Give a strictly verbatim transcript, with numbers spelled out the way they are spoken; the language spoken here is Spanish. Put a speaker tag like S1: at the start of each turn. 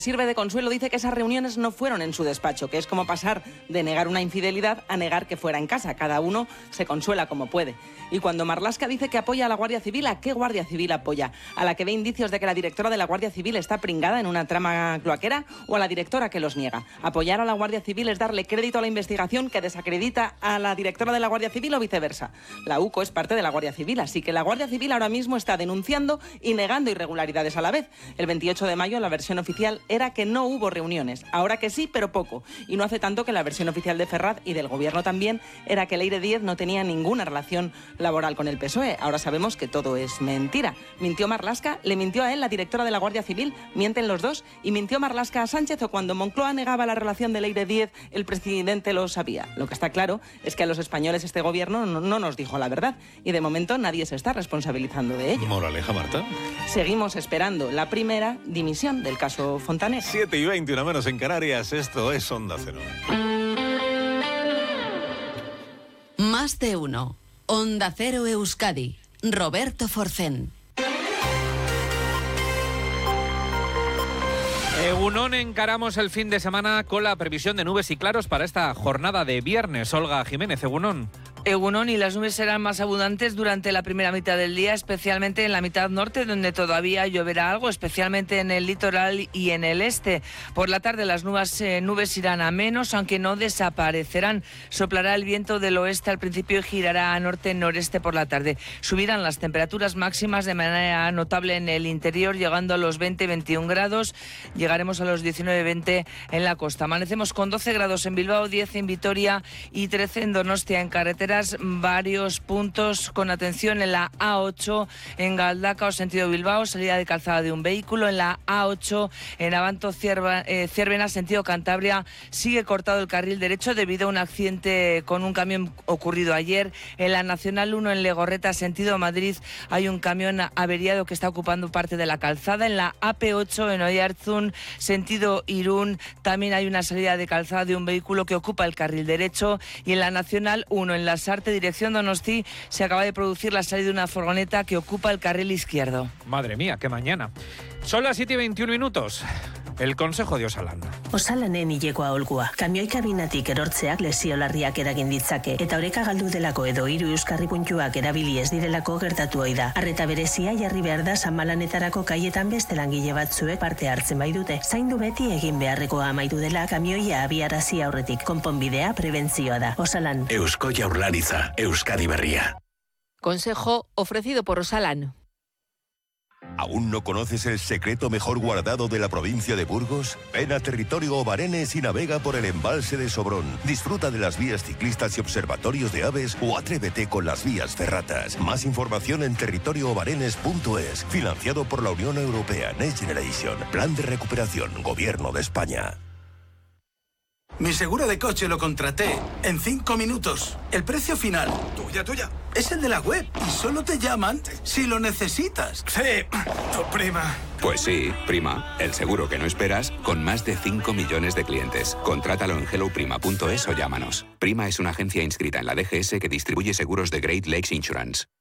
S1: Sirve de consuelo, dice que esas reuniones no fueron en su despacho, que es como pasar de negar una infidelidad a negar que fuera en casa. Cada uno se consuela como puede. Y cuando Marlaska dice que apoya a la Guardia Civil, ¿a qué Guardia Civil apoya? ¿A la que ve indicios de que la directora de la Guardia Civil está pringada en una trama cloaquera o a la directora que los niega? Apoyar a la Guardia Civil es darle crédito a la investigación que desacredita a la directora de la Guardia Civil o viceversa. La U C O es parte de la Guardia Civil, así que la Guardia Civil ahora mismo está denunciando y negando irregularidades a la vez. El veintiocho de mayo la versión oficial era que no hubo reuniones, ahora que sí, pero poco. Y no hace tanto que la versión oficial de Ferraz y del gobierno también era que Leire Díez no tenía ninguna relación laboral con el P S O E. Ahora sabemos que todo es mentira. Mintió Marlaska, le mintió a él la directora de la Guardia Civil, mienten los dos, y mintió Marlaska a Sánchez, o cuando Moncloa negaba la relación de Leire Díez, el presidente lo sabía. Lo que está claro es que a los españoles este gobierno no, no nos dijo la verdad y de momento nadie se está responsabilizando de ello.
S2: Moraleja, Marta.
S1: Seguimos esperando la primera dimisión del caso Fontaner.
S2: siete y veinte, una menos en Canarias, esto es Onda Cero.
S3: Más de uno. Onda Cero Euskadi. Roberto Forcén.
S4: Egunon, encaramos el fin de semana con la previsión de nubes y claros para esta jornada de viernes. Olga Jiménez, Egunon.
S5: Egunon, y las nubes serán más abundantes durante la primera mitad del día, especialmente en la mitad norte, donde todavía lloverá algo, especialmente en el litoral y en el este. Por la tarde las nubes, eh, nubes irán a menos, aunque no desaparecerán. Soplará el viento del oeste al principio y girará a norte-noreste por la tarde. Subirán las temperaturas máximas de manera notable en el interior, llegando a los veinte veintiún grados. Llegaremos a los diecinueve veinte en la costa. Amanecemos con doce grados en Bilbao, diez en Vitoria y trece en Donostia. En carretera varios puntos con atención en la A ocho en Galdacao, sentido Bilbao, salida de calzada de un vehículo. En la A ocho en Abanto Cierva, eh, Ciervena, sentido Cantabria, sigue cortado el carril derecho debido a un accidente con un camión ocurrido ayer. En la Nacional uno en Legorreta, sentido Madrid, hay un camión averiado que está ocupando parte de la calzada. En la A P ocho en Oiartzun, sentido Irún, también hay una salida de calzada de un vehículo que ocupa el carril derecho. Y en la Nacional uno en la Sarte, dirección Donosti, se acaba de producir la salida de una furgoneta que ocupa el carril izquierdo.
S4: Madre mía, qué mañana. Son las siete y veintiún minutos. El consejo de Osalan.
S6: Osalanen hilekoa olgua. Kamioi kabinatik erortzeak lesio larriak eragin ditzake eta oreka galdu delako edo hiru euskarri puntuak erabili ez direlako gertatu ohi da. Arreta berezia jarri behar da sanmalanetarako kaietan beste langile batzuek parte hartzen bai dute. Zaindu beti egin beharrekoa amaitu dela kamioia abiarazi aurretik. Konponbidea prebentzioa da. Osalan.
S7: Eusko Jaurlaritza, Euskadi Berria.
S8: Consejo ofrecido por Osalan.
S9: ¿Aún no conoces el secreto mejor guardado de la provincia de Burgos? Ven a Territorio Obarenes y navega por el embalse de Sobrón. Disfruta de las vías ciclistas y observatorios de aves o atrévete con las vías ferratas. Más información en territorio obarenes punto es. Financiado por la Unión Europea Next Generation. Plan de recuperación. Gobierno de España.
S10: Mi seguro de coche lo contraté en cinco minutos. El precio final, tuya, tuya, es el de la web y solo te llaman si lo necesitas. Sí, tu prima.
S11: Pues sí, prima, el seguro que no esperas con más de cinco millones de clientes. Contrátalo en hello prima punto es o llámanos. Prima es una agencia inscrita en la D G S que distribuye seguros de Great Lakes Insurance.